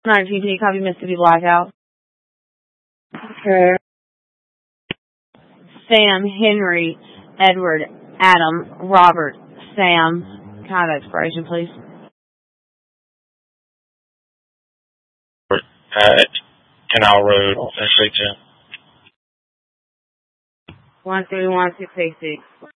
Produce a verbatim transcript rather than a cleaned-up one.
nine P P, copy Mississippi Blackout. Okay. Sam, Henry, Edward, Adam, Robert, Sam. Can I have expiration, please? At Canal Road, S H M. one three one six eight six.